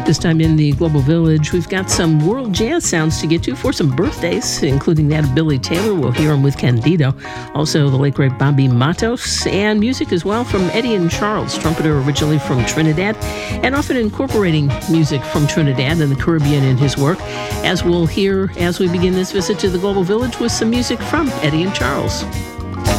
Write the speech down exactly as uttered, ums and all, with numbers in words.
This time in the Global Village, we've got some world jazz sounds to get to for some birthdays, including that of Billy Taylor. We'll hear him with Candido. Also, the late great Bobby Matos, and music as well from Eddie and Charles, trumpeter originally from Trinidad, and often incorporating music from Trinidad and the Caribbean in his work, as we'll hear as we begin this visit to the Global Village with some music from Eddie and Charles.